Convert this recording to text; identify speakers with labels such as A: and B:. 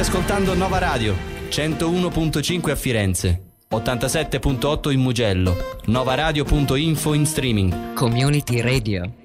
A: ascoltando Nova Radio, 101.5 a Firenze, 87.8 in Mugello, novaradio.info in streaming.
B: Community Radio.